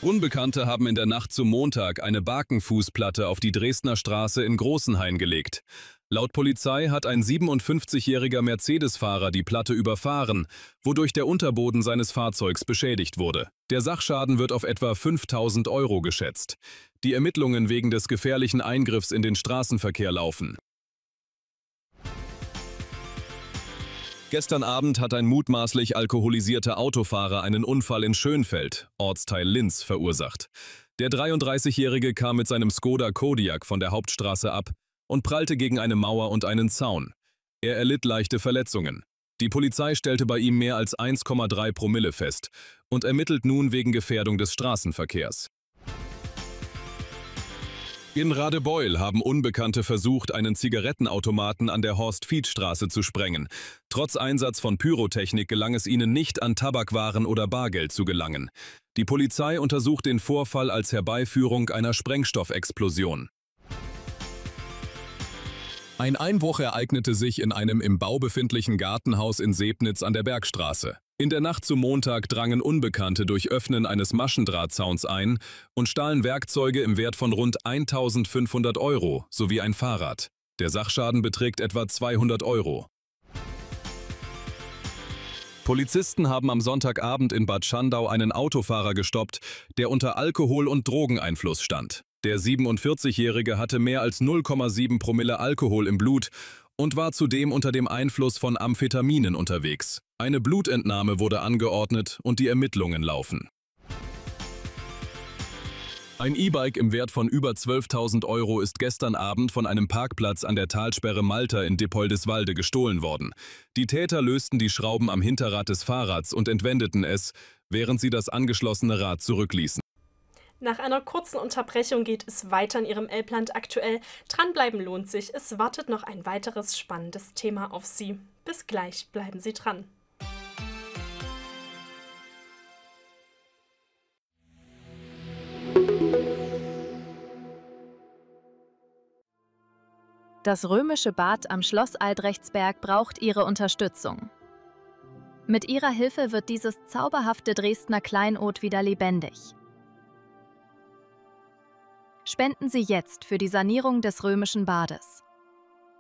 Unbekannte haben in der Nacht zum Montag eine Barkenfußplatte auf die Dresdner Straße in Großenhain gelegt. Laut Polizei hat ein 57-jähriger Mercedes-Fahrer die Platte überfahren, wodurch der Unterboden seines Fahrzeugs beschädigt wurde. Der Sachschaden wird auf etwa 5.000 € geschätzt. Die Ermittlungen wegen des gefährlichen Eingriffs in den Straßenverkehr laufen. Gestern Abend hat ein mutmaßlich alkoholisierter Autofahrer einen Unfall in Schönfeld, Ortsteil Linz, verursacht. Der 33-Jährige kam mit seinem Skoda Kodiaq von der Hauptstraße ab und prallte gegen eine Mauer und einen Zaun. Er erlitt leichte Verletzungen. Die Polizei stellte bei ihm mehr als 1,3 Promille fest und ermittelt nun wegen Gefährdung des Straßenverkehrs. In Radebeul haben Unbekannte versucht, einen Zigarettenautomaten an der Horst-Fietz-Straße zu sprengen. Trotz Einsatz von Pyrotechnik gelang es ihnen nicht, an Tabakwaren oder Bargeld zu gelangen. Die Polizei untersucht den Vorfall als Herbeiführung einer Sprengstoffexplosion. Ein Einbruch ereignete sich in einem im Bau befindlichen Gartenhaus in Sebnitz an der Bergstraße. In der Nacht zum Montag drangen Unbekannte durch Öffnen eines Maschendrahtzauns ein und stahlen Werkzeuge im Wert von rund 1.500 € sowie ein Fahrrad. Der Sachschaden beträgt etwa 200 €. Polizisten haben am Sonntagabend in Bad Schandau einen Autofahrer gestoppt, der unter Alkohol- und Drogeneinfluss stand. Der 47-Jährige hatte mehr als 0,7 Promille Alkohol im Blut und war zudem unter dem Einfluss von Amphetaminen unterwegs. Eine Blutentnahme wurde angeordnet und die Ermittlungen laufen. Ein E-Bike im Wert von über 12.000 € ist gestern Abend von einem Parkplatz an der Talsperre Malta in Dippoldiswalde gestohlen worden. Die Täter lösten die Schrauben am Hinterrad des Fahrrads und entwendeten es, während sie das angeschlossene Rad zurückließen. Nach einer kurzen Unterbrechung geht es weiter in Ihrem Elbland aktuell. Dranbleiben lohnt sich. Es wartet noch ein weiteres spannendes Thema auf Sie. Bis gleich, bleiben Sie dran. Das römische Bad am Schloss Albrechtsberg braucht Ihre Unterstützung. Mit Ihrer Hilfe wird dieses zauberhafte Dresdner Kleinod wieder lebendig. Spenden Sie jetzt für die Sanierung des römischen Bades.